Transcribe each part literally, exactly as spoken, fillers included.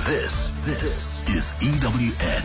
This, this is E W N.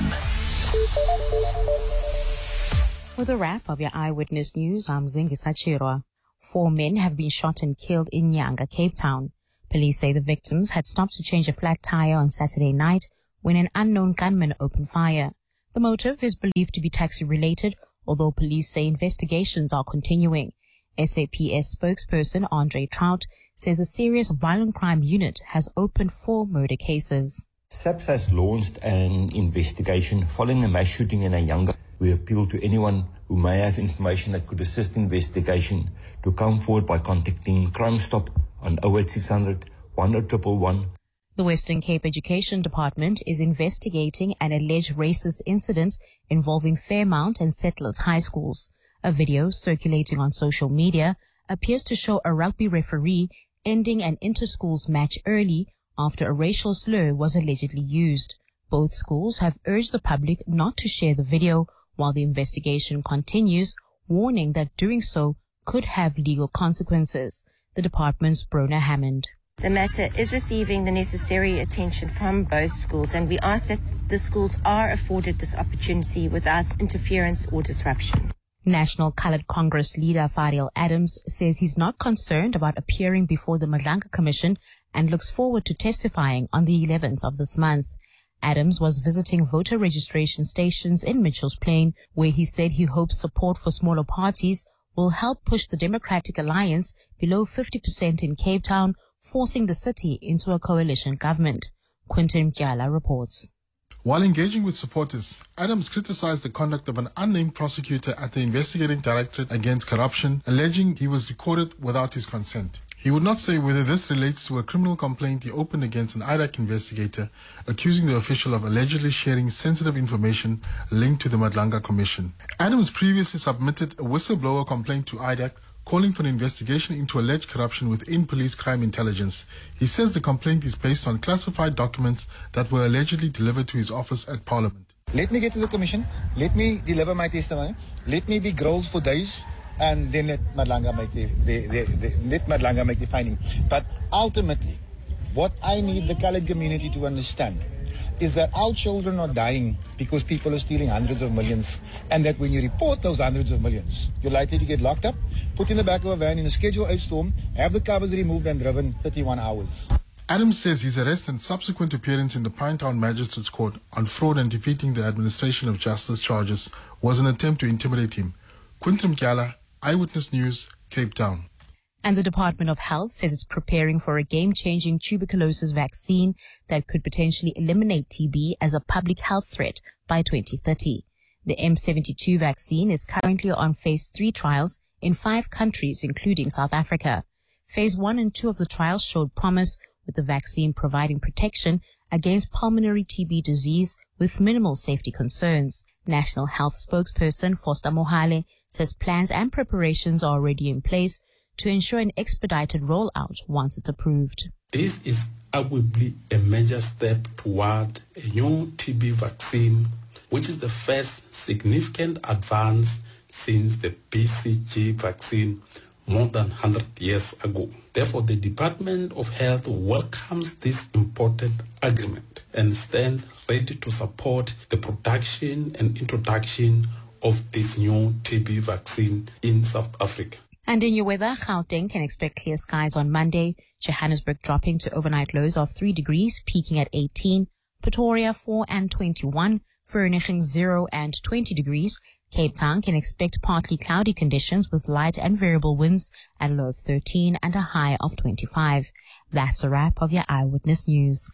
With a wrap of your Eyewitness News, I'm Zingisa Chirwa. Four men have been shot and killed in Nyanga, Cape Town. Police say the victims had stopped to change a flat tire on Saturday night when an unknown gunman opened fire. The motive is believed to be taxi-related, although police say investigations are continuing. S A P S spokesperson Andre Trout says the Serious Violent Crime Unit has opened four murder cases. SAPS has launched an investigation following a mass shooting in Nyanga. We appeal to anyone who may have information that could assist investigation to come forward by contacting Crime Stop on oh eight six hundred, one oh one one. The Western Cape Education Department is investigating an alleged racist incident involving Fairmount and Settlers High Schools. A video circulating on social media appears to show a rugby referee ending an inter-schools match early after a racial slur was allegedly used. Both schools have urged the public not to share the video while the investigation continues, warning that doing so could have legal consequences. The department's Brona Hammond. The matter is receiving the necessary attention from both schools, and we ask that the schools are afforded this opportunity without interference or disruption. National Coloured Congress leader Fariel Adams says he's not concerned about appearing before the Madlanga Commission and looks forward to testifying on the eleventh of this month. Adams was visiting voter registration stations in Mitchell's Plain, where he said he hopes support for smaller parties will help push the Democratic Alliance below fifty percent in Cape Town, forcing the city into a coalition government. Quinton Mkyala reports. While engaging with supporters, Adams criticized the conduct of an unnamed prosecutor at the Investigating Directorate Against Corruption, alleging he was recorded without his consent. He would not say whether this relates to a criminal complaint he opened against an I D A C investigator, accusing the official of allegedly sharing sensitive information linked to the Madlanga Commission. Adams previously submitted a whistleblower complaint to I D A C, calling for an investigation into alleged corruption within police crime intelligence. He says the complaint is based on classified documents that were allegedly delivered to his office at Parliament. Let me get to the commission, let me deliver my testimony, let me be grilled for days, and then let Madlanga make the, the, the, the, let Madlanga make the finding. But ultimately, what I need the coloured community to understand is that our children are dying because people are stealing hundreds of millions, and that when you report those hundreds of millions, you're likely to get locked up, put in the back of a van in a Schedule eight storm, have the covers removed and driven thirty-one hours. Adams says his arrest and subsequent appearance in the Pinetown Magistrates Court on fraud and defeating the administration of justice charges was an attempt to intimidate him. Quinton Mkyala, Eyewitness News, Cape Town. And the Department of Health says it's preparing for a game-changing tuberculosis vaccine that could potentially eliminate T B as a public health threat by twenty thirty. The M seventy-two vaccine is currently on phase three trials in five countries, including South Africa. Phase one and two of the trials showed promise, with the vaccine providing protection against pulmonary T B disease with minimal safety concerns. National Health spokesperson Foster Mohale says plans and preparations are already in place to ensure an expedited rollout once it's approved. This is arguably a major step toward a new T B vaccine, which is the first significant advance since the B C G vaccine more than one hundred years ago. Therefore, the Department of Health welcomes this important agreement and stands ready to support the production and introduction of this new T B vaccine in South Africa. And in your weather, Gauteng can expect clear skies on Monday, Johannesburg dropping to overnight lows of three degrees, peaking at eighteen, Pretoria four and twenty-one, Vereeniging zero and twenty degrees. Cape Town can expect partly cloudy conditions with light and variable winds at a low of thirteen and a high of twenty-five. That's a wrap of your Eyewitness News.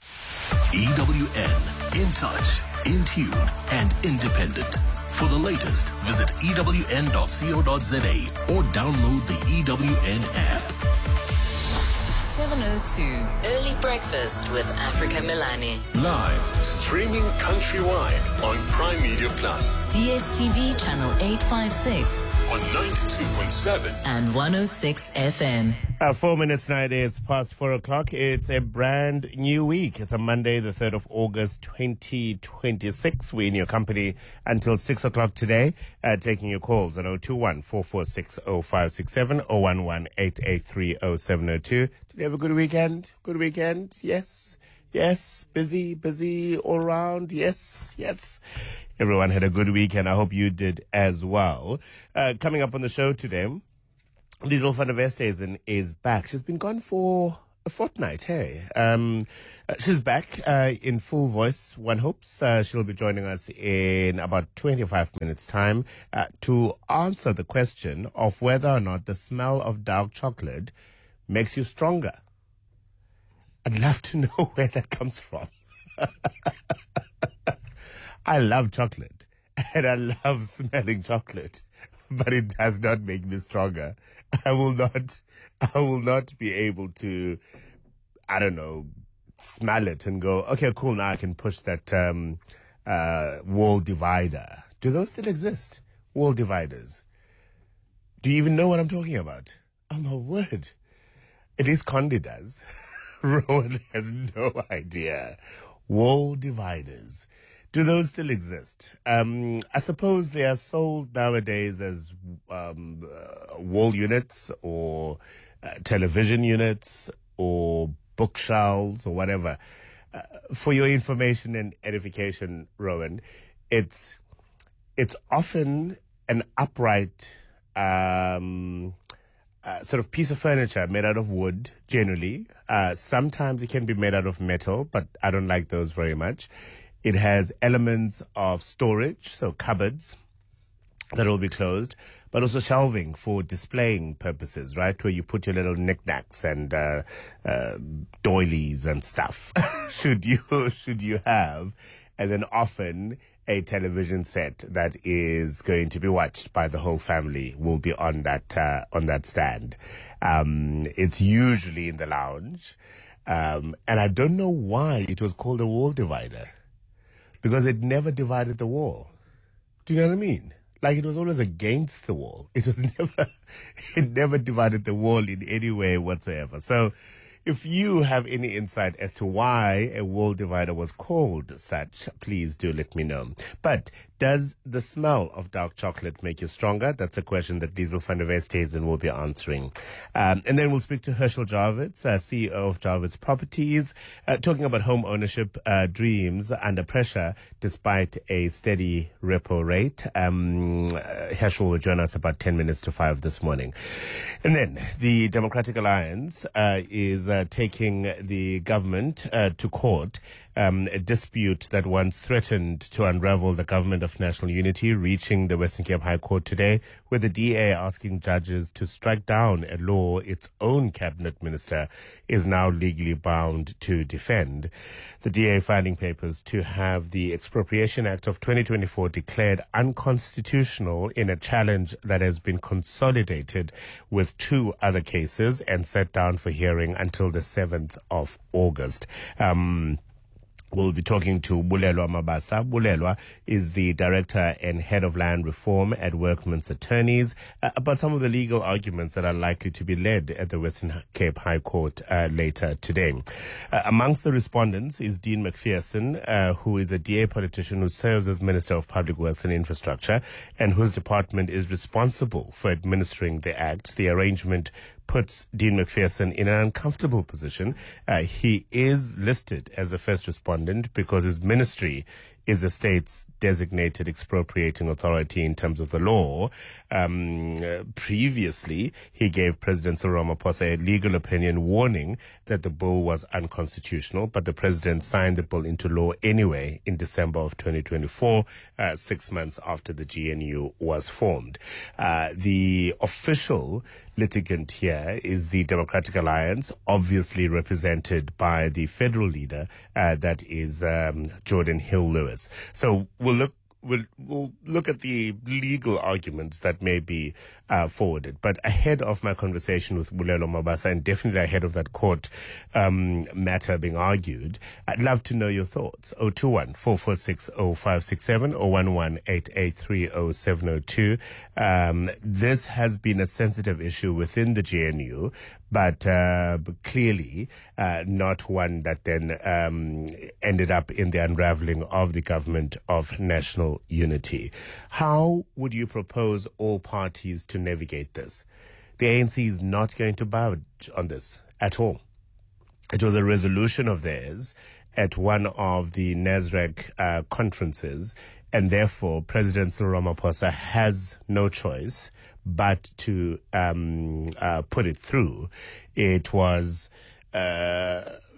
E W N, in touch, in tune, and independent. For the latest, visit E W N dot co dot za or download the E W N app. seven oh two, Early Breakfast with Africa Milani. Live, streaming countrywide on Prime Media Plus. D S T V channel eight fifty-six. On ninety-two point seven. And one oh six F M. Uh, four minutes now, it is past four o'clock. It's a brand new week. It's a Monday, the third of August, twenty twenty-six. We're in your company until six o'clock today, uh, taking your calls on oh two one, four four six, oh five six seven, oh one one, eight eight three, oh seven oh two. Did you have a good weekend? Good weekend? Yes. Yes, busy, busy all around. Yes, yes. Everyone had a good week, and I hope you did as well. Uh, coming up on the show today, Liesl van der Westhuizen is back. She's been gone for a fortnight, hey. Um, uh, she's back uh, in full voice, one hopes. Uh, she'll be joining us in about twenty-five minutes' time uh, to answer the question of whether or not the smell of dark chocolate makes you stronger. I'd love to know where that comes from. I love chocolate, and I love smelling chocolate, but it does not make me stronger. I will not, I will not be able to, I don't know, smell it and go, okay, cool, now I can push that um, uh, wall divider. Do those still exist? Wall dividers. Do you even know what I'm talking about? Oh, my word. At least Condi does. Rowan has no idea. Wall dividers. Do those still exist? Um, I suppose they are sold nowadays as um, uh, wall units or uh, television units or bookshelves or whatever. Uh, for your information and edification, Rowan, it's it's often an upright um, uh, sort of piece of furniture made out of wood, generally. Uh, sometimes it can be made out of metal, but I don't like those very much. It has elements of storage, so cupboards that will be closed, but also shelving for displaying purposes, right? Where you put your little knickknacks and uh, uh, doilies and stuff. should you should you have, and then often a television set that is going to be watched by the whole family will be on that uh, on that stand. Um, it's usually in the lounge, um, and I don't know why it was called a wall divider. Because it never divided the wall. Do you know what I mean? Like, it was always against the wall. It was never, it never divided the wall in any way whatsoever. So if you have any insight as to why a wall divider was called such, please do let me know. But does the smell of dark chocolate make you stronger? That's a question that Liesl van der Westhuizen will be answering. Um, and then we'll speak to Herschel Jarvitz, uh, C E O of Jarvitz Properties, uh, talking about home ownership uh, dreams under pressure despite a steady repo rate. Um, uh, Herschel will join us about ten minutes to five this morning. And then the Democratic Alliance uh, is uh, taking the government uh, to court. Um, a dispute that once threatened to unravel the government of national unity, reaching the Western Cape High Court today, with the D A asking judges to strike down a law its own cabinet minister is now legally bound to defend. The D A filing papers to have the Expropriation Act of twenty twenty-four declared unconstitutional in a challenge that has been consolidated with two other cases and set down for hearing until the seventh of August. Um, We'll be talking to Bulelwa Mabasa. Bulelwa is the director and head of land reform at Workmen's Attorneys uh, about some of the legal arguments that are likely to be led at the Western Cape High Court uh, later today. Uh, amongst the respondents is Dean McPherson, uh, who is a D A politician who serves as Minister of Public Works and Infrastructure and whose department is responsible for administering the act. The arrangement puts Dean McPherson in an uncomfortable position. Uh, he is listed as a first respondent because his ministry is the state's designated expropriating authority in terms of the law. Um, uh, previously, he gave President Cyril Ramaphosa a legal opinion warning that the bill was unconstitutional, but the president signed the bill into law anyway in December of twenty twenty-four, uh, six months after the G N U was formed. Uh, the official litigant here is the Democratic Alliance, obviously represented by the federal leader, uh, that is um, Jordan Hill-Lewis. So we'll look we'll, we'll look at the legal arguments that may be uh, forwarded. But ahead of my conversation with Bulelwa Mabasa, and definitely ahead of that court um, matter being argued, I'd love to know your thoughts. zero two one, four four six, zero five six seven, zero one one, eight eight three, zero seven zero two. Um, this has been a sensitive issue within the G N U, but uh, clearly uh, not one that then um, ended up in the unraveling of the government of national unity. How would you propose all parties to navigate this? The A N C is not going to budge on this at all. It was a resolution of theirs, at one of the NASREC uh, conferences, and therefore President Cyril Ramaphosa has no choice but to um, uh, put it through. It was uh,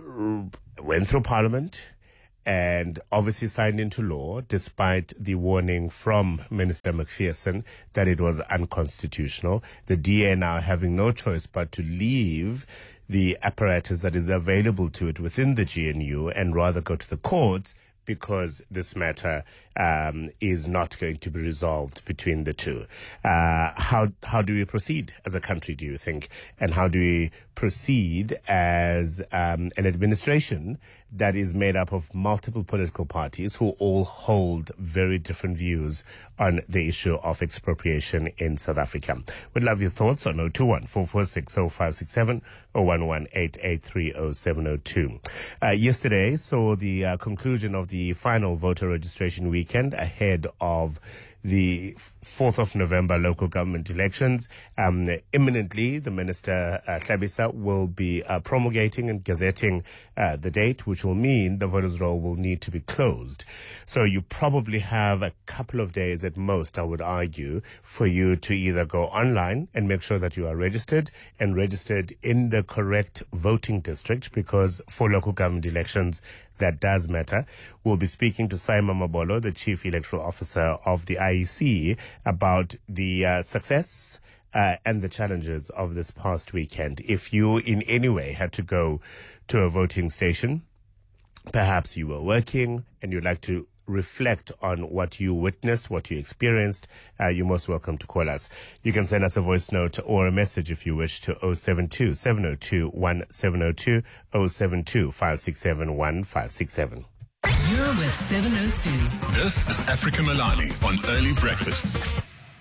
went through Parliament and obviously signed into law, despite the warning from Minister McPherson that it was unconstitutional. The D A now having no choice but to leave the apparatus that is available to it within the G N U and rather go to the courts, because this matter um, is not going to be resolved between the two. Uh, how how do we proceed as a country, do you think? And how do we proceed as um, an administration that is made up of multiple political parties who all hold very different views on the issue of expropriation in South Africa? We'd love your thoughts on zero two one, four four six, zero five six seven or one one eight eight three zero seven zero two. Uh, yesterday saw the uh, conclusion of the final voter registration weekend ahead of the fourth of November local government elections. Um, imminently, the Minister, uh, Hlabisa, will be uh, promulgating and gazetting uh, the date, which will mean the voters' roll will need to be closed. So you probably have a couple of days at most, I would argue, for you to either go online and make sure that you are registered and registered in the correct voting district, because for local government elections, that does matter. We'll be speaking to Simon Mabolo, the Chief Electoral Officer of the I E C, about the uh, success uh, and the challenges of this past weekend. If you in any way had to go to a voting station, perhaps you were working and you'd like to reflect on what you witnessed, what you experienced, uh, you're most welcome to call us. You can send us a voice note or a message if you wish to zero seven two, seven zero two, one seven zero two, zero seven two, five six seven, one five six seven. You're with seven oh two. This is Africa Milani on Early Breakfast.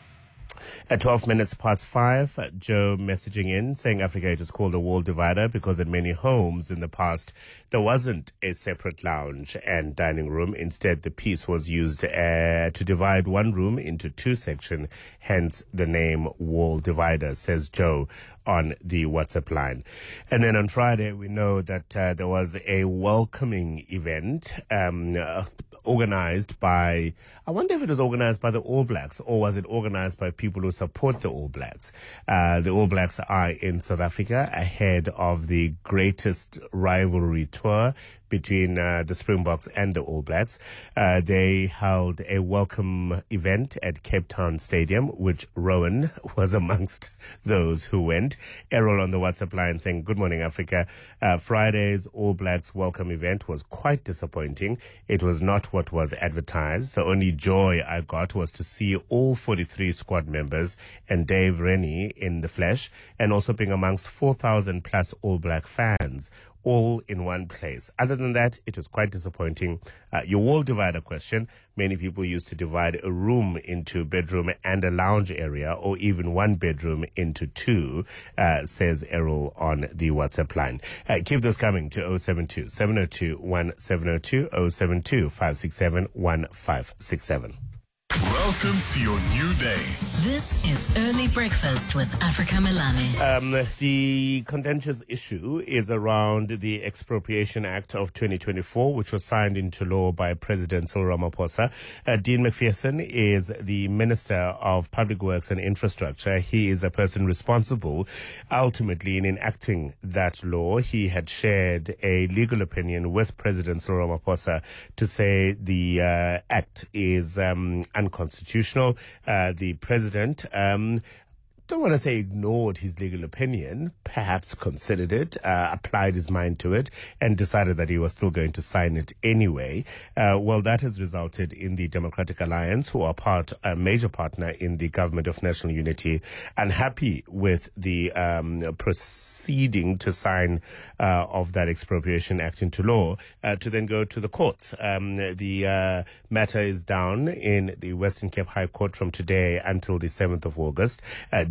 At twelve minutes past five, uh, Joe messaging in saying Africa it was called a wall divider because in many homes in the past there wasn't a separate lounge and dining room. Instead, the piece was used uh, to divide one room into two sections, hence the name wall divider, says Joe on the WhatsApp line. And then on Friday, we know that uh, there was a welcoming event um, uh, organized by, I wonder if it was organized by the All Blacks or was it organized by people who support the All Blacks. Uh, the All Blacks are in South Africa ahead of the greatest rivalry tour between uh, the Springboks and the All Blacks. Uh, they held a welcome event at Cape Town Stadium, which Rowan was amongst those who went. Errol on the WhatsApp line saying, good morning, Africa. Uh, Friday's All Blacks welcome event was quite disappointing. It was not what was advertised. The only joy I got was to see all forty-three squad members and Dave Rennie in the flesh, and also being amongst four thousand plus All Black fans, all in one place. Other than that, it was quite disappointing. Uh, your wall divider question, many people used to divide a room into a bedroom and a lounge area, or even one bedroom into two, uh, says Errol on the WhatsApp line. Uh, keep those coming to zero seven two, seven zero two, one seven zero two, zero seven two, five six seven, one five six seven. Welcome to your new day. This is Early Breakfast with Africa Milani. Um, the contentious issue is around the Expropriation Act of twenty twenty-four, which was signed into law by President Cyril Ramaphosa. Uh, Dean McPherson is the Minister of Public Works and Infrastructure. He is a person responsible ultimately in enacting that law. He had shared a legal opinion with President Cyril Ramaphosa to say the uh, act is um, unconstitutional. Uh, the president, um, don't want to say ignored his legal opinion, perhaps considered it, uh, applied his mind to it, and decided that he was still going to sign it anyway. Uh, well, that has resulted in the Democratic Alliance, who are part, a major partner in the Government of National Unity, unhappy with the um, proceeding to sign uh, of that Expropriation Act into law, uh, to then go to the courts. Um, the uh, matter is down in the Western Cape High Court from today until the seventh of August. Uh,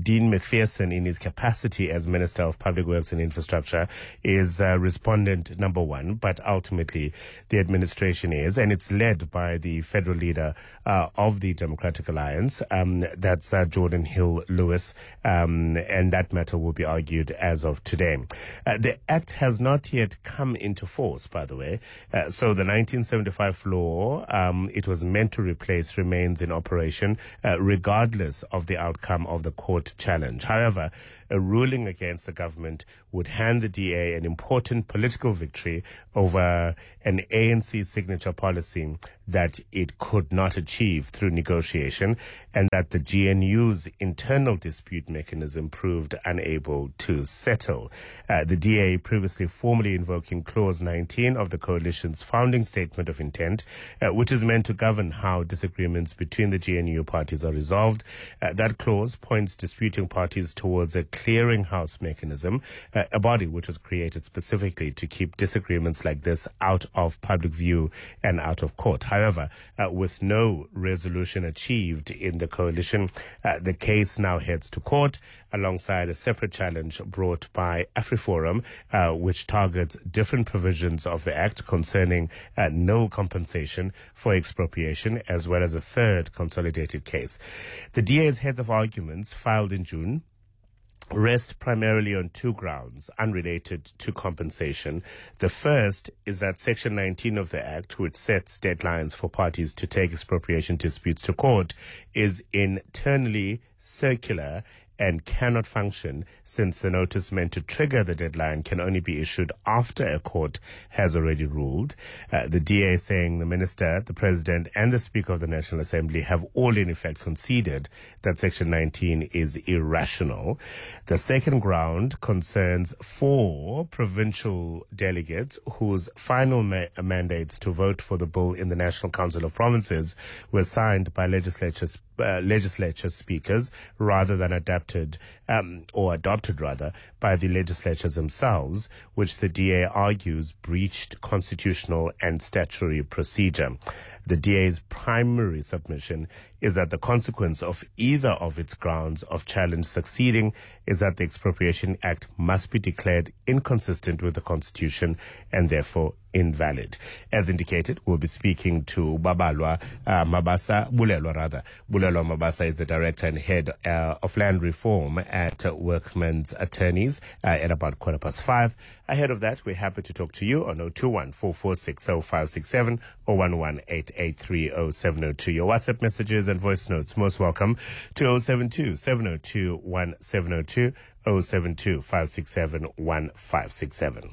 Dean McPherson, in his capacity as Minister of Public Works and Infrastructure, is uh, respondent number one, but ultimately the administration is, and it's led by the federal leader uh, of the Democratic Alliance, um, that's uh, Jordan Hill Lewis, um, and that matter will be argued as of today. Uh, the act has not yet come into force, by the way, uh, so the nineteen seventy-five law um, it was meant to replace remains in operation uh, regardless of the outcome of the court challenge. However, a ruling against the government would hand the D A an important political victory over an A N C signature policy that it could not achieve through negotiation, and that the G N U's internal dispute mechanism proved unable to settle. Uh, the D A previously formally invoking Clause nineteen of the coalition's founding statement of intent, uh, which is meant to govern how disagreements between the G N U parties are resolved. Uh, that clause points disputing parties towards a clearinghouse mechanism, uh, a body which was created specifically to keep disagreements like this out of public view and out of court. However, uh, with no resolution achieved in the coalition, uh, the case now heads to court alongside a separate challenge brought by AfriForum, uh, which targets different provisions of the Act concerning uh, nil compensation for expropriation, as well as a third consolidated case. The D A's heads of arguments filed in June rest primarily on two grounds unrelated to compensation. The first is that Section nineteen of the Act, which sets deadlines for parties to take expropriation disputes to court, is internally circular and cannot function, since the notice meant to trigger the deadline can only be issued after a court has already ruled. Uh, the D A saying the Minister, the President, and the Speaker of the National Assembly have all in effect conceded that Section nineteen is irrational. The second ground concerns four provincial delegates whose final ma- mandates to vote for the bill in the National Council of Provinces were signed by legislatures Uh, legislature speakers rather than adapted um, or adopted rather by the legislatures themselves, which the D A argues breached constitutional and statutory procedure. The D A's primary submission is that the consequence of either of its grounds of challenge succeeding is that the Expropriation Act must be declared inconsistent with the Constitution and therefore invalid. As indicated, we'll be speaking to Babalwa uh, Mabasa, Bulelwa rather. Bulelwa Mabasa is the Director and Head uh, of Land Reform at uh, Workmen's Attorneys uh, at about quarter past five. Ahead of that, we're happy to talk to you on zero two one, four four six, zero five six seven or one one eight eight three, zero seven zero two. Your WhatsApp messages and voice notes most welcome to zero seven two, seven zero two, one seven zero two, zero seven two, five six seven, one five six seven.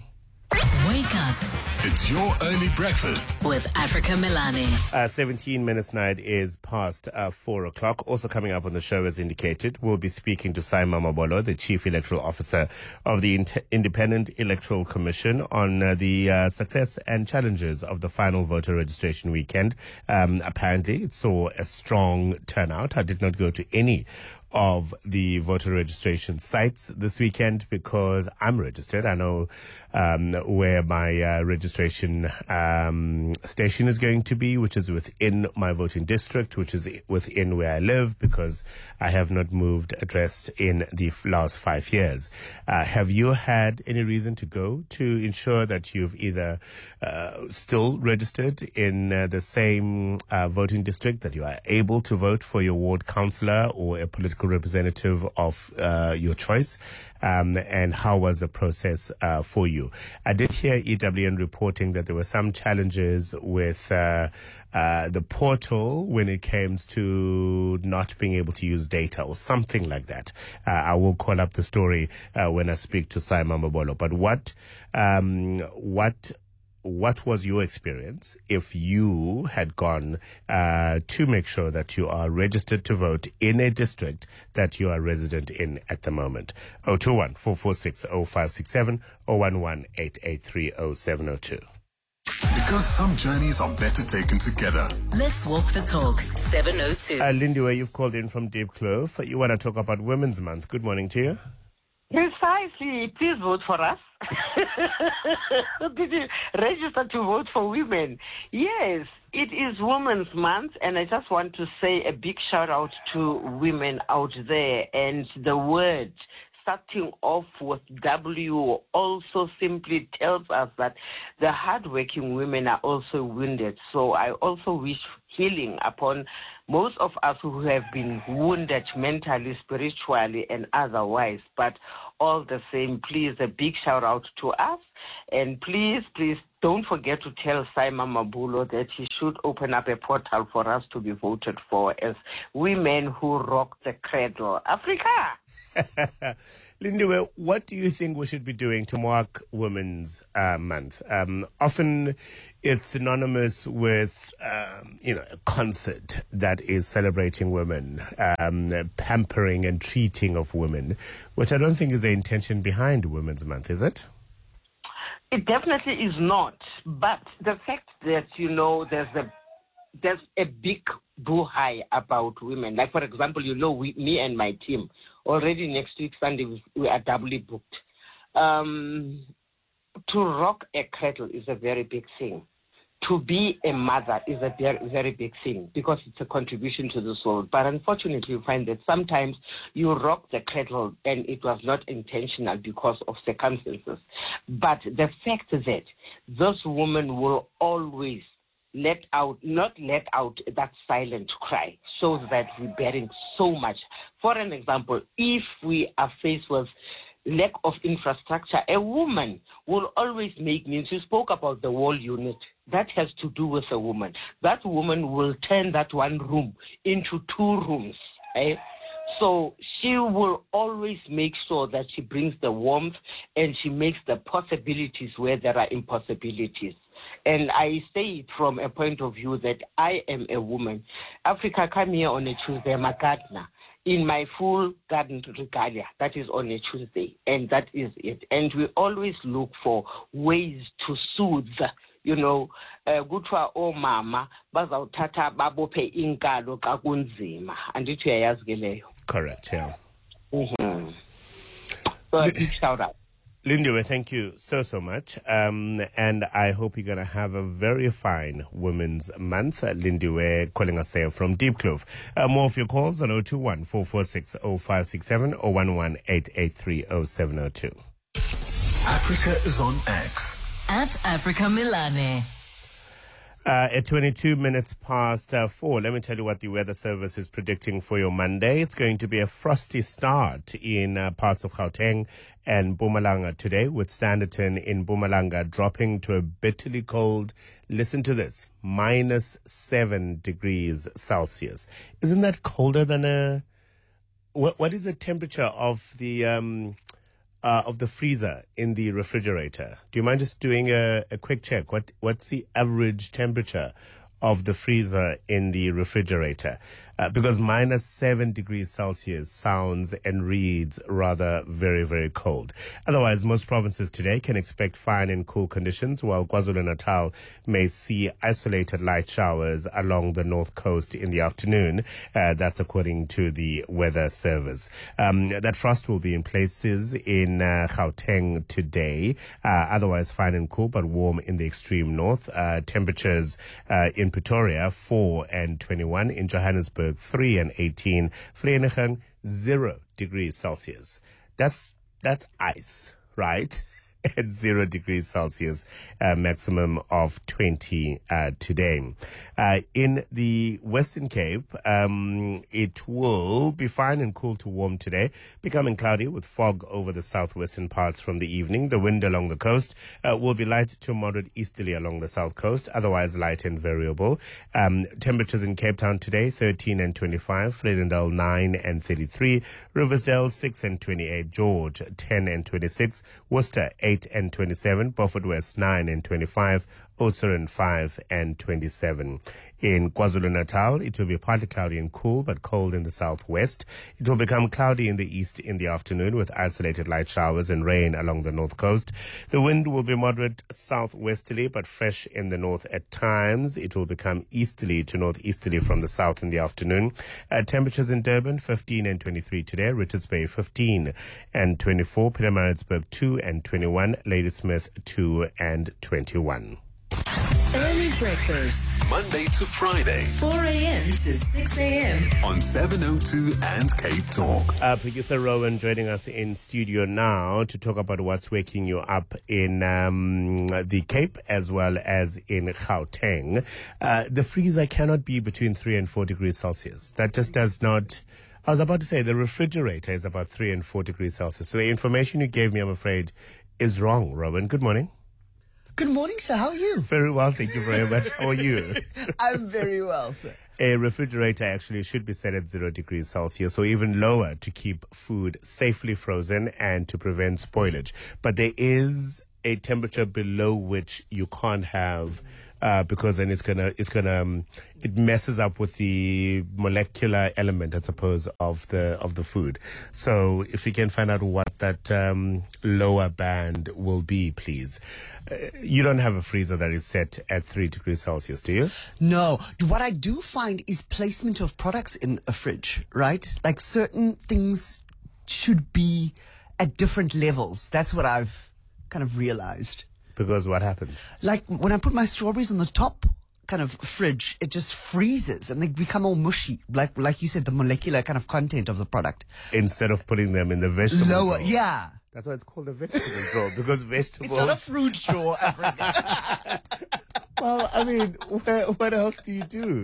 Wake up. It's your early breakfast with Africa Milani. Uh, seventeen minutes night is past uh, four o'clock. Also coming up on the show, as indicated, we'll be speaking to Saima Mabolo, the Chief Electoral Officer of the Inter- Independent Electoral Commission, on uh, the uh, success and challenges of the final voter registration weekend. Um, apparently, it saw a strong turnout. I did not go to any of the voter registration sites this weekend because I'm registered. I know um, where my uh, registration um, station is going to be, which is within my voting district, which is within where I live, because I have not moved address in the last five years. Uh, have you had any reason to go to ensure that you've either uh, still registered in uh, the same uh, voting district, that you are able to vote for your ward councillor or a political representative of uh, your choice, um, and how was the process uh, for you? I did hear E W N reporting that there were some challenges with uh, uh, the portal when it came to not being able to use data or something like that. Uh, I will call up the story uh, when I speak to Saima Mabolo. But what um, what What was your experience if you had gone uh, to make sure that you are registered to vote in a district that you are resident in at the moment? zero two one, four four six, zero five six seven or one one eight eight three, zero seven zero two. Because some journeys are better taken together. Let's walk the talk. seven oh two. Uh, Lindy, where you've called in from Deep Clove, you want to talk about Women's Month. Good morning to you. Precisely. Please vote for us. Did you register to vote for women? Yes, it is Women's Month, and I just want to say a big shout out to women out there. And the word starting off with W also simply tells us that the hardworking women are also wounded. So I also wish healing upon most of us who have been wounded mentally, spiritually, and otherwise. But all the same, please, a big shout out to us. And please, please don't forget to tell Simon Mabulo that he should open up a portal for us to be voted for as women who rock the cradle. Africa! Lindiwe, what do you think we should be doing to mark Women's uh, Month? Um, often it's synonymous with, um, you know, a concert that is celebrating women, um, pampering and treating of women, which I don't think is the intention behind Women's Month, is it? It definitely is not. But the fact that, you know, there's a there's a big boo-hi about women. Like, for example, you know, we, me and my team, already next week, Sunday, we, we are doubly booked. Um, to rock a cradle is a very big thing. To be a mother is a very, very big thing because it's a contribution to the soul. But unfortunately, you find that sometimes you rock the cradle and it was not intentional because of circumstances. But the fact that those women will always let out, not let out that silent cry, shows that we're bearing so much. For an example, if we are faced with lack of infrastructure, a woman will always make means. You spoke about the wall unit. That has to do with a woman. That woman will turn that one room into two rooms. Eh? So she will always make sure that she brings the warmth and she makes the possibilities where there are impossibilities. And I say it from a point of view that I am a woman. Africa, come here on a Tuesday, I'm a gardener. In my full garden regalia, that is on a Tuesday, and that is it. And we always look for ways to soothe, you know, kuthiwa omama bazawuthatha babophe inkalo xa kunzima. Andithi uyayazi ke leyo. Correct, yeah. Mm-hmm. So a big shout out. Lindiwe, thank you so, so much. Um, and I hope you're going to have a very fine Women's Month. Uh, Lindiwe calling us there from Deep Clove. Uh, more of your calls on zero two one, four four six, zero five six seven or one one eight eight three, zero seven zero two. Africa is on X. At Africa Milane. Uh, at twenty-two minutes past uh, four, let me tell you what the weather service is predicting for your Monday. It's going to be a frosty start in uh, parts of Gauteng and Mpumalanga today, with Standerton in Mpumalanga dropping to a bitterly cold, listen to this, minus seven degrees Celsius. Isn't that colder than a... What, what is the temperature of the... Um, Uh, of the freezer in the refrigerator? Do you mind just doing a, a quick check? What What's the average temperature of the freezer in the refrigerator? Uh, because minus seven degrees Celsius sounds and reads rather very, very cold. Otherwise, most provinces today can expect fine and cool conditions, while KwaZulu-Natal may see isolated light showers along the north coast in the afternoon. Uh, that's according to the weather service. Um, that frost will be in places in uh, Gauteng today. Uh, otherwise, fine and cool, but warm in the extreme north. Uh, temperatures uh, in Pretoria, four and twenty-one. In Johannesburg, three and eighteen. Vereeniging, zero degrees Celsius. That's that's ice, right? At zero degrees Celsius, uh, maximum of twenty uh, today. Uh, in the Western Cape, um, it will be fine and cool to warm today, becoming cloudy with fog over the southwestern parts from the evening. The wind along the coast uh, will be light to moderate easterly along the south coast, otherwise light and variable. Um, temperatures in Cape Town today, thirteen and twenty-five, Vredendal nine and thirty-three, Riversdale six and twenty-eight, George ten and twenty-six, Worcester eight and twenty-seven, Beaufort West nine and twenty-five, Oudtshoorn five and twenty-seven. In KwaZulu-Natal, it will be partly cloudy and cool, but cold in the southwest. It will become cloudy in the east in the afternoon with isolated light showers and rain along the north coast. The wind will be moderate southwesterly, but fresh in the north at times. It will become easterly to northeasterly from the south in the afternoon. Uh, temperatures in Durban, fifteen and twenty-three today. Richards Bay, fifteen and twenty-four. Pietermaritzburg, two and twenty-one. Ladysmith, two and twenty-one. Early breakfast, Monday to Friday, four a.m. to six a.m. on seven oh two and Cape Talk. Uh, producer Rowan joining us in studio now to talk about what's waking you up in um, the Cape as well as in Gauteng. Uh, the freezer cannot be between three and four degrees Celsius. That just does not... I was about to say the refrigerator is about three and four degrees Celsius. So the information you gave me, I'm afraid, is wrong, Rowan. Good morning. Good morning, sir. How are you? Very well, thank you very much. How are you? I'm very well, sir. A refrigerator actually should be set at zero degrees Celsius or even lower to keep food safely frozen and to prevent spoilage. But there is a temperature below which you can't have uh, because then it's gonna it's gonna um, it messes up with the molecular element, I suppose, of the of the food. So if we can find out what that um, lower band will be, please. Uh, you don't have a freezer that is set at three degrees Celsius, do you? No. What I do find is placement of products in a fridge, right? Like certain things should be at different levels. That's what I've kind of realized. Because what happens? Like when I put my strawberries on the top kind of fridge, it just freezes and they become all mushy. Like like you said, the molecular kind of content of the product. Instead of putting them in the vegetable Lower, drawer. yeah. That's why it's called a vegetable drawer, because vegetables... It's not a fruit drawer, Africa. Well, I mean, where, what else do you do?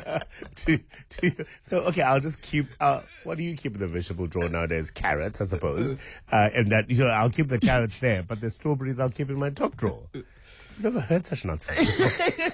to, to, so, okay, I'll just keep... Uh, what do you keep in the vegetable drawer nowadays? Carrots, I suppose. Uh, and that, you know, I'll keep the carrots there, but the strawberries I'll keep in my top drawer. I've never heard such nonsense before.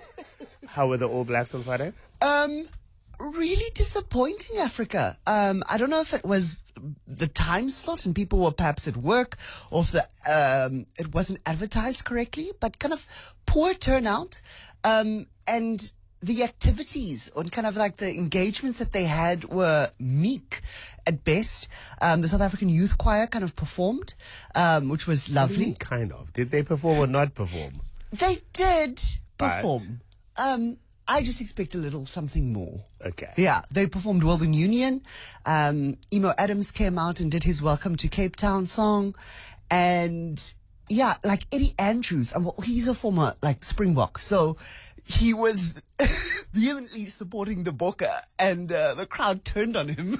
How were the All Blacks on Friday? Um, really disappointing, Africa. Um, I don't know if it was the time slot and people were perhaps at work, or if the um, it wasn't advertised correctly, but kind of poor turnout, um, and the activities or kind of like the engagements that they had were meek at best. Um, the South African Youth Choir kind of performed, um, which was lovely. Kind of. Did they perform or not perform? They did But- perform. Um, I just expect a little something more. Okay. Yeah, they performed Weldon Union. Um, Emo Adams came out and did his Welcome to Cape Town song. And yeah, like Eddie Andrews, um, well, he's a former like Springbok. So he was vehemently supporting the Bokke and uh, the crowd turned on him.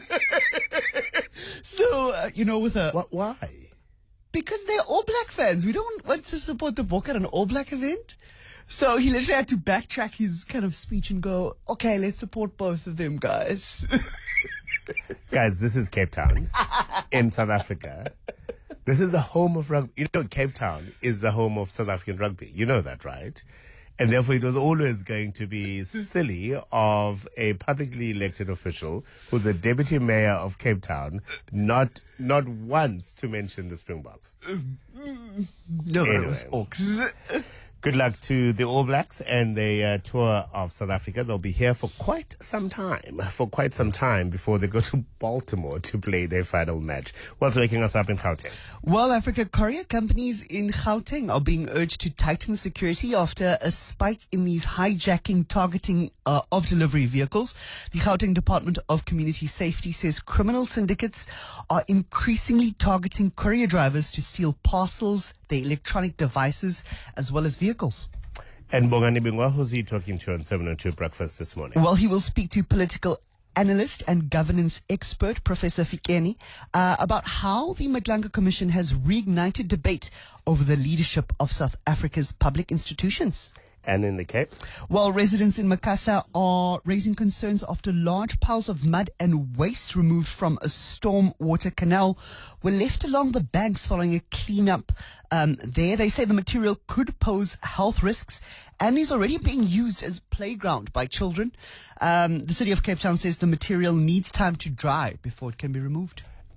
So, uh, you know, with a... What? Why? Because they're All Black fans. We don't want to support the Bokke at an All Black event. So he literally had to backtrack his kind of speech and go, okay, let's support both of them, guys. Guys, this is Cape Town in South Africa. This is the home of rugby. You know, Cape Town is the home of South African rugby. You know that, right? And therefore, it was always going to be silly of a publicly elected official who's a deputy mayor of Cape Town not not once to mention the Springboks. No, Anyway. it was Oaks. Good luck to the All Blacks and the uh, tour of South Africa. They'll be here for quite some time, for quite some time before they go to Baltimore to play their final match. What's waking us up in Gauteng? Well, Africa, courier companies in Gauteng are being urged to tighten security after a spike in these hijacking, targeting uh, of delivery vehicles. The Gauteng Department of Community Safety says criminal syndicates are increasingly targeting courier drivers to steal parcels, their electronic devices, as well as vehicles. And Bongani Bingwa, who's he talking to on seven oh two Breakfast this morning? Well, he will speak to political analyst and governance expert Professor Fikeni uh, about how the Madlanga Commission has reignited debate over the leadership of South Africa's public institutions. And in the Cape? Well, residents in Makassar are raising concerns after large piles of mud and waste removed from a storm water canal were left along the banks following a cleanup um, there. They say the material could pose health risks and is already being used as playground by children. Um, the city of Cape Town says the material needs time to dry before it can be removed.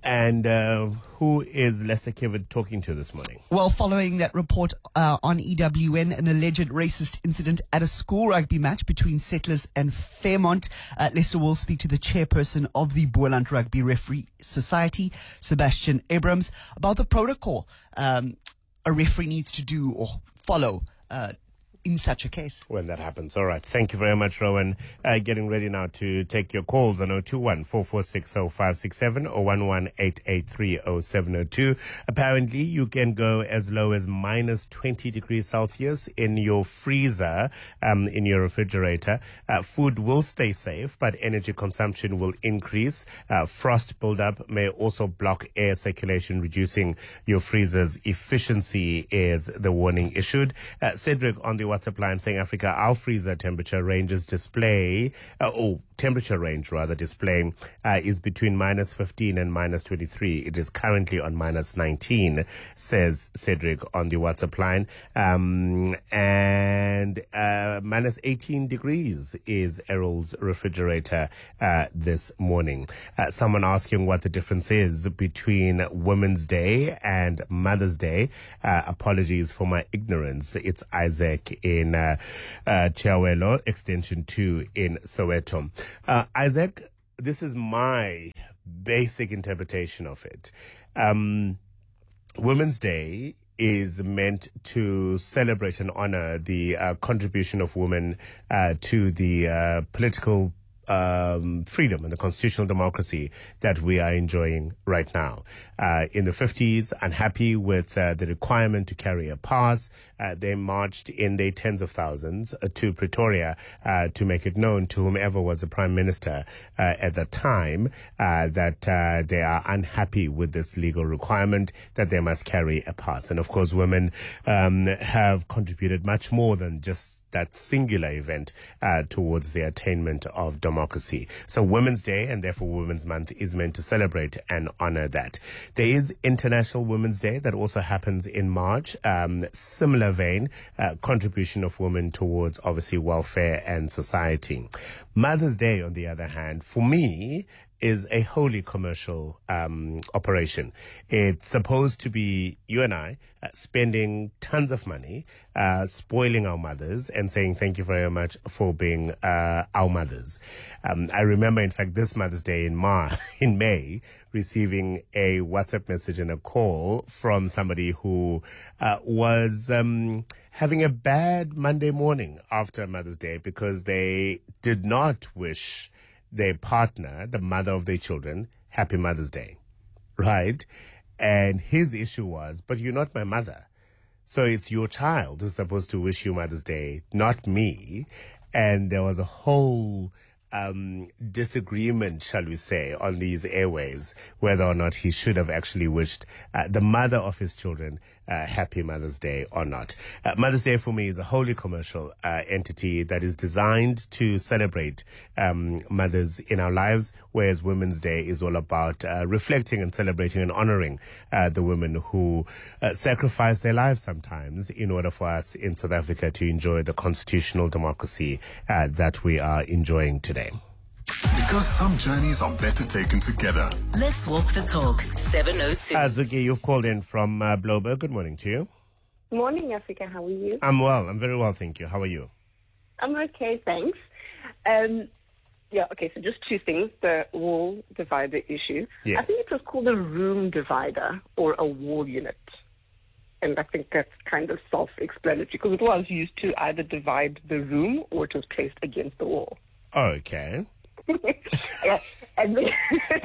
And uh, who is Lester Kivid talking to this morning? Well, following that report uh, on E W N, an alleged racist incident at a school rugby match between Settlers and Fairmont, uh, Lester will speak to the chairperson of the Boland Rugby Referee Society, Sebastian Abrams, about the protocol um, a referee needs to do or follow uh, in such a case. When that happens. All right. Thank you very much, Rowan. Uh, getting ready now to take your calls on zero two one, four four six, zero five six seven or one one eight eight three, zero seven zero two. Apparently, you can go as low as minus twenty degrees Celsius in your freezer, um, in your refrigerator. Uh, food will stay safe, but energy consumption will increase. Uh, frost buildup may also block air circulation, reducing your freezer's efficiency is the warning issued. Uh, Cedric on the WhatsApp line saying, Africa, our freezer temperature ranges display, uh, oh, temperature range rather displaying uh, is between minus fifteen and minus twenty-three. It is currently on minus nineteen, says Cedric on the WhatsApp line. Um, and uh, minus eighteen degrees is Errol's refrigerator uh, this morning. Uh, someone asking what the difference is between Women's Day and Mother's Day. Uh, apologies for my ignorance. It's Isaac in uh, uh, Chiawelo, Extension two in Soweto. Uh, Isaac, this is my basic interpretation of it. Um, Women's Day is meant to celebrate and honor the uh, contribution of women uh, to the uh, political Um, freedom and the constitutional democracy that we are enjoying right now. Uh, in the fifties, unhappy with uh, the requirement to carry a pass, uh, they marched in their tens of thousands uh, to Pretoria uh, to make it known to whomever was the prime minister uh, at the time uh, that uh, they are unhappy with this legal requirement that they must carry a pass. And of course, women um, have contributed much more than just that singular event uh, towards the attainment of democracy. So Women's Day and therefore Women's Month is meant to celebrate and honor that. There is International Women's Day that also happens in March. Um, similar vein, uh, contribution of women towards obviously welfare and society. Mother's Day, on the other hand, for me, is a wholly commercial um, operation. It's supposed to be you and I uh, spending tons of money, uh, spoiling our mothers and saying thank you very much for being uh, our mothers. Um, I remember, in fact, this Mother's Day in, Mar- in May, receiving a WhatsApp message and a call from somebody who uh, was um, having a bad Monday morning after Mother's Day because they did not wish their partner, the mother of their children, happy Mother's Day, right? And his issue was, but you're not my mother. So it's your child who's supposed to wish you Mother's Day, not me. And there was a whole um, disagreement, shall we say, on these airwaves, whether or not he should have actually wished uh, the mother of his children Uh, happy Mother's Day or not. Uh, Mother's Day for me is a wholly commercial uh, entity that is designed to celebrate um, mothers in our lives, whereas Women's Day is all about uh, reflecting and celebrating and honoring uh, the women who uh, sacrifice their lives sometimes in order for us in South Africa to enjoy the constitutional democracy uh, that we are enjoying today. Because some journeys are better taken together. Let's walk the talk. seven oh two. Azuki, you've called in from uh, Bloberg. Good morning to you. Morning, Africa. How are you? I'm well. I'm very well, thank you. How are you? I'm okay, thanks. Um, yeah, okay, so just two things. The wall divider issue. Yes. I think it was called a room divider or a wall unit. And I think that's kind of self-explanatory because it was used to either divide the room or it was placed against the wall. Okay. yeah, and then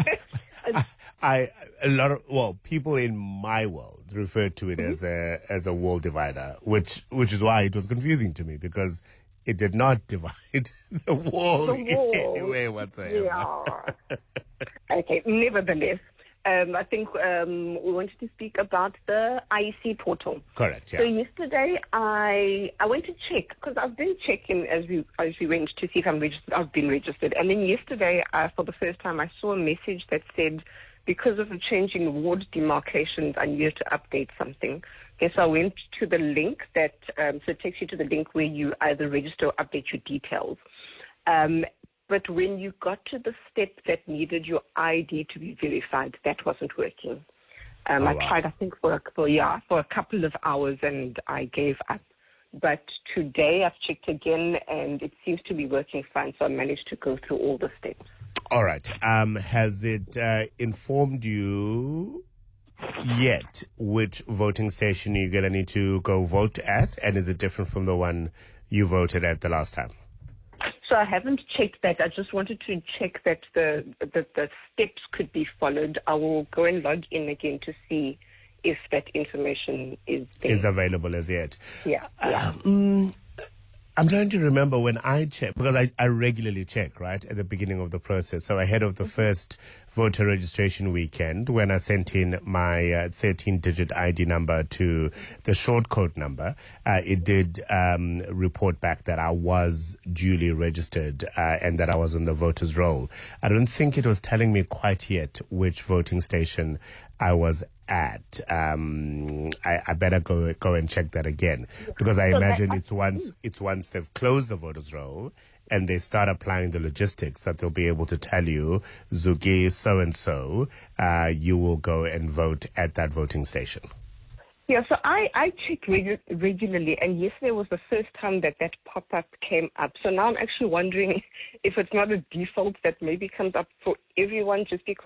I a lot of well people in my world refer to it mm-hmm. as a as a wall divider, which which is why it was confusing to me because it did not divide the wall, the wall. in any way whatsoever. Yeah. Okay, nevertheless, um, I think um, we wanted to speak about the I E C portal. Correct. Yeah. So yesterday I I went to check because I've been checking as we as we went to see if I'm registered. I've been registered, and then yesterday uh, for the first time I saw a message that said because of the changing ward demarcations I needed to update something. Okay, so I went to the link that um, so it takes you to the link where you either register or update your details. Um, but when you got to the step that needed your I D to be verified, that wasn't working. Um, oh, I wow. tried, I think, for a, for, yeah, for a couple of hours, and I gave up. But today I've checked again, and it seems to be working fine, so I managed to go through all the steps. All right. Um, has it uh, informed you yet which voting station you're going to need to go vote at? And is it different from the one you voted at the last time? So I haven't checked that. I just wanted to check that the, the, the steps could be followed. I will go and log in again to see if that information is there. Is available as yet. Yeah. yeah. Um, I'm trying to remember when I check, because I, I regularly check, right, at the beginning of the process. So ahead of the first voter registration weekend, when I sent in my uh, thirteen-digit I D number to the short code number, uh, it did um, report back that I was duly registered uh, and that I was on the voter's roll. I don't think it was telling me quite yet which voting station I was at. Um, I, I better go go and check that again, because I So imagine that- it's once it's once they've closed the voters roll and they start applying the logistics that they'll be able to tell you, Zuki, so and so, uh, you will go and vote at that voting station. Yeah, so I, I check regu- regularly, and yesterday was the first time that that pop-up came up. So now I'm actually wondering if it's not a default that maybe comes up for everyone just because